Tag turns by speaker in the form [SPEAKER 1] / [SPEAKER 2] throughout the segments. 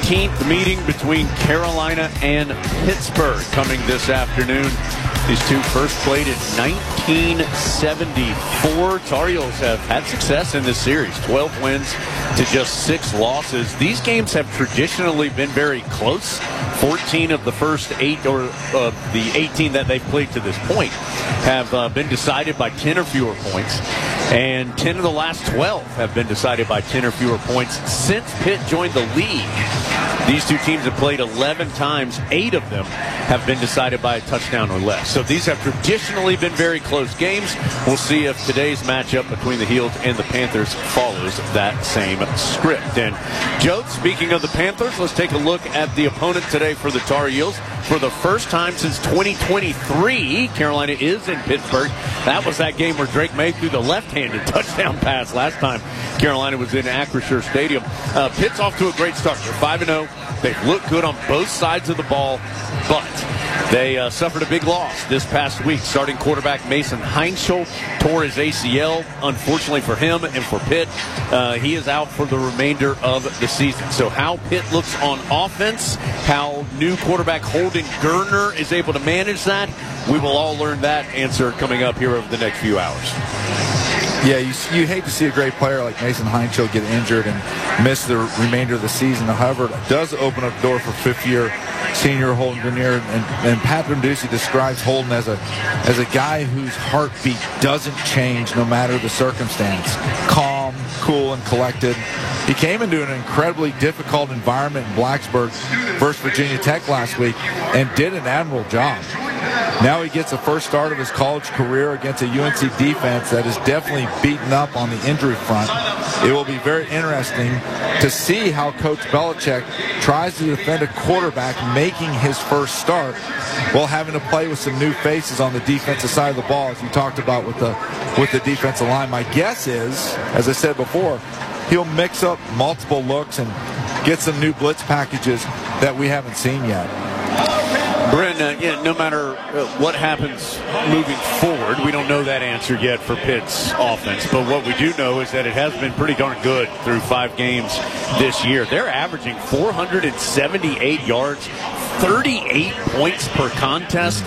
[SPEAKER 1] 15th meeting between Carolina and Pittsburgh coming this afternoon. These two first played in 1974. Tar Heels have had success in this series, 12 wins to just 6 losses. These games have traditionally been very close. 14 of the first 8, or of the 18 that they've played to this point, have been decided by 10 or fewer points. And 10 of the last 12 have been decided by 10 or fewer points since Pitt joined the league. These two teams have played 11 times. 8 of them have been decided by a touchdown or less. So these have traditionally been very close games. We'll see if today's matchup between the Heels and the Panthers follows that same script. And Joe, speaking of the Panthers, let's take a look at the opponent today for the Tar Heels. For the first time since 2023, Carolina is in Pittsburgh. That was that game where Drake May threw the left-handed touchdown pass last time Carolina was in Acrisure Stadium. Pitt's off to a great start. They're 5-0. They've looked good on both sides of the ball, but they suffered a big loss this past week. Starting quarterback Mason Heinschel tore his ACL. Unfortunately for him and for Pitt, he is out for the remainder of the season. So how Pitt looks on offense, how new quarterback Holden Geriner is able to manage that, we will all learn that answer coming up here over the next few hours.
[SPEAKER 2] Yeah, you hate to see a great player like Mason Heinschel get injured and miss the remainder of the season. However, it does open up the door for fifth-year senior Holden Geriner. And Pat Ducey describes Holden as a guy whose heartbeat doesn't change no matter the circumstance. Calm, cool, and collected. He came into an incredibly difficult environment in Blacksburg versus Virginia Tech last week and did an admirable job. Now he gets the first start of his college career against a UNC defense that is definitely beaten up on the injury front. It will be very interesting to see how Coach Belichick tries to defend a quarterback making his first start while having to play with some new faces on the defensive side of the ball, as you talked about with the defensive line. My guess is, as I said before, he'll mix up multiple looks and get some new blitz packages that we haven't seen yet.
[SPEAKER 1] Bryn, no matter what happens moving forward, we don't know that answer yet for Pitt's offense. But what we do know is that it has been pretty darn good through 5 games this year. They're averaging 478 yards, 38 points per contest.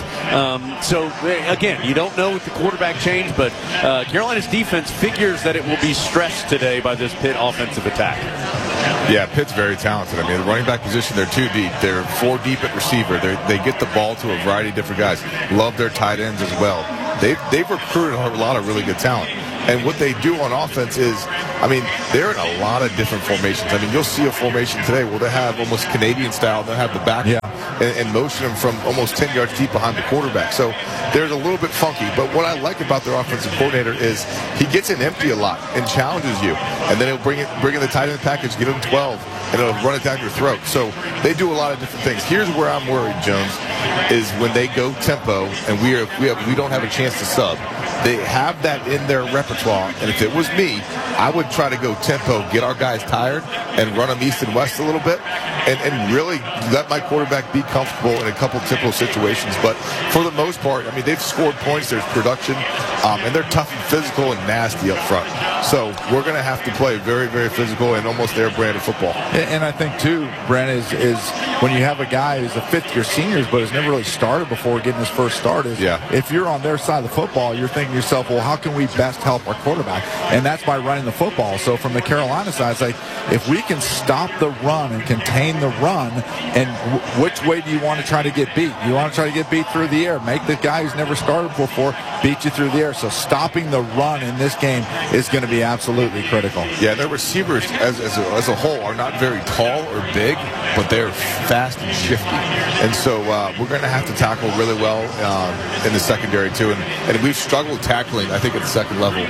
[SPEAKER 1] So, again, you don't know with the quarterback change, but Carolina's defense figures that it will be stressed today by this Pitt offensive attack.
[SPEAKER 3] Yeah, Pitt's very talented. I mean, the running back position, they're 2 deep. They're 4 deep at receiver. They get the ball to a variety of different guys. Love their tight ends as well. They've recruited a lot of really good talent. And what they do on offense is, I mean, they're in a lot of different formations. I mean, you'll see a formation today where they have almost Canadian style. They'll have the back and motion them from almost 10 yards deep behind the quarterback. So they're a little bit funky. But what I like about their offensive coordinator is he gets in empty a lot and challenges you. And then he'll bring in the tight end package, get him 12, and it'll run it down your throat. So they do a lot of different things. Here's where I'm worried, Jones, is when they go tempo and we don't have a chance to sub. They have that in their repertoire, and if it was me, I would try to go tempo, get our guys tired, and run them east and west a little bit, and really let my quarterback be comfortable in a couple typical situations. But for the most part, I mean, they've scored points, there's production, and they're tough and physical and nasty up front. So we're going to have to play very, very physical and almost their brand of football.
[SPEAKER 2] And I think, too, Brent, is when you have a guy who's a fifth-year senior but has never really started before getting his first start, if you're on their side of the football, you're thinking to yourself, well, how can we best help our quarterback? And that's by running the football. So from the Carolina side, it's like, if we can stop the run and contain the run, and which way do you want to try to get beat? You want to try to get beat through the air. Make the guy who's never started before beat you through the air. So stopping the run in this game is going to be absolutely critical.
[SPEAKER 3] Yeah, their receivers as a whole are not very tall or big, but they're fast and shifty. And so we're going to have to tackle really well in the secondary, too. And we've struggled tackling, I think, at the second level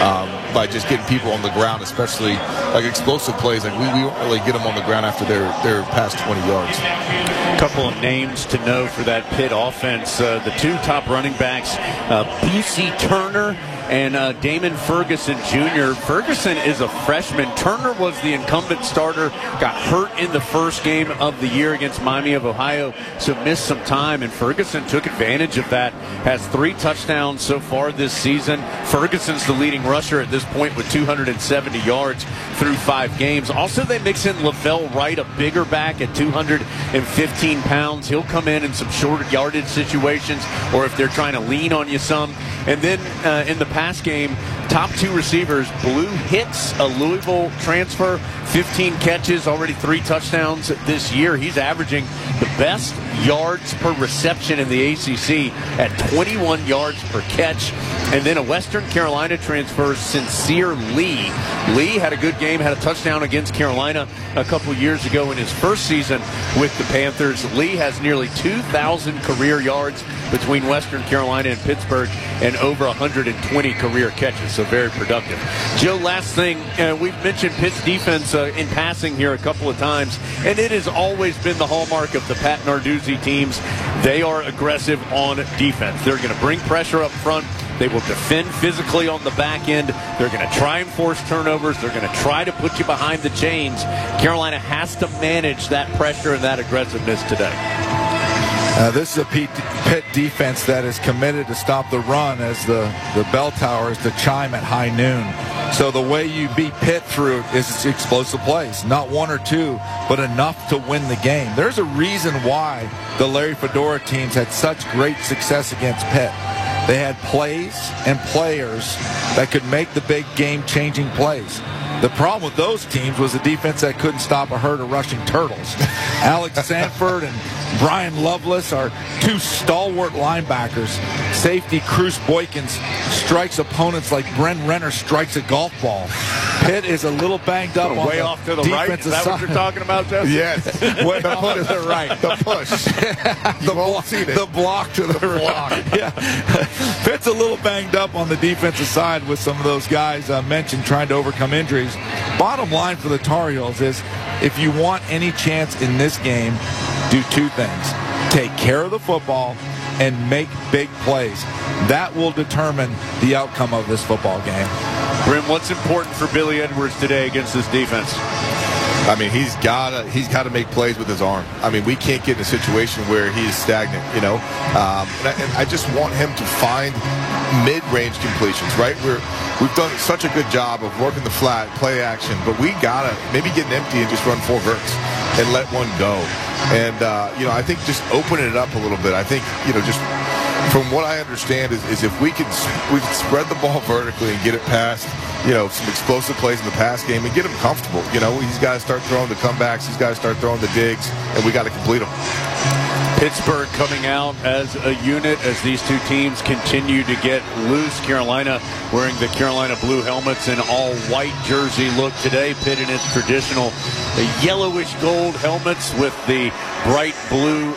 [SPEAKER 3] by just getting people on the ground, especially like explosive plays. Like we don't really get them on the ground after they're past 20 yards.
[SPEAKER 1] A couple of names to know for that Pitt offense. The 2 top running backs, Busey Turner and Damon Ferguson Jr. Ferguson is a freshman. Turner was the incumbent starter, got hurt in the first game of the year against Miami of Ohio, so missed some time, and Ferguson took advantage of that. Has 3 touchdowns so far this season. Ferguson's the leading rusher at this point with 270 yards through 5 games. Also, they mix in Lavelle Wright, a bigger back at 215 pounds. He'll come in some shorter yardage situations, or if they're trying to lean on you some. And then in the pass game, top 2 receivers, Blue Hicks, a Louisville transfer, 15 catches, already 3 touchdowns this year. He's averaging the best yards per reception in the ACC at 21 yards per catch. And then a Western Carolina transfer, Sincere Lee. Lee had a good game, had a touchdown against Carolina a couple years ago in his first season with the Panthers. Lee has nearly 2,000 career yards between Western Carolina and Pittsburgh and over 120 career catches, so very productive. Joe, last thing, we've mentioned Pitt's defense in passing here a couple of times, and it has always been the hallmark of the Pat Narduzzi teams. They are aggressive on defense. They're going to bring pressure up front. They will defend physically on the back end. They're going to try and force turnovers. They're going to try to put you behind the chains. Carolina has to manage that pressure and that aggressiveness today.
[SPEAKER 2] This is a Pitt defense that is committed to stop the run as the bell tower is to chime at high noon. So the way you beat Pitt through is explosive plays. Not 1 or 2, but enough to win the game. There's a reason why the Larry Fedora teams had such great success against Pitt. They had plays and players that could make the big game-changing plays. The problem with those teams was a defense that couldn't stop a herd of rushing turtles. Alex Sanford and Brian Loveless are 2 stalwart linebackers. Safety Cruz Boykins strikes opponents like Brent Renner strikes a golf ball. Pitt is a little banged up on
[SPEAKER 1] way
[SPEAKER 2] the
[SPEAKER 1] off to the right. Is that what you're talking about, Jeff?
[SPEAKER 3] Yes.
[SPEAKER 2] Way off to the right.
[SPEAKER 3] The push.
[SPEAKER 2] The block to the right. Yeah. Pitt's a little banged up on the defensive side with some of those guys mentioned trying to overcome injuries. Bottom line for the Tar Heels is if you want any chance in this game, do 2 things. Take care of the football and make big plays. That will determine the outcome of this football game.
[SPEAKER 1] Grim, what's important for Billy Edwards today against this defense?
[SPEAKER 3] I mean, he's got to make plays with his arm. I mean, we can't get in a situation where he is stagnant, you know. And I just want him to find mid-range completions, right? We've done such a good job of working the flat, play action, but we got to maybe get empty and just run 4 verts and let one go. And, you know, I think just opening it up a little bit, I think, you know, just from what I understand is if we can spread the ball vertically and get it past, you know, some explosive plays in the pass game and get him comfortable. You know, he's got to start throwing the comebacks. He's got to start throwing the digs, and we got to complete them.
[SPEAKER 1] Pittsburgh coming out as a unit as these 2 teams continue to get loose. Carolina wearing the Carolina blue helmets and all-white jersey look today. Pitt in its traditional yellowish gold helmets with the bright blue